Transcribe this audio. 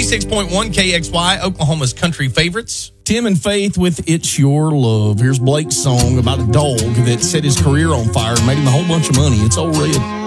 96.1 KXY, Oklahoma's country favorites. Tim and Faith with It's Your Love. Here's Blake's song about a dog that set his career on fire and made him a whole bunch of money. It's Old Red.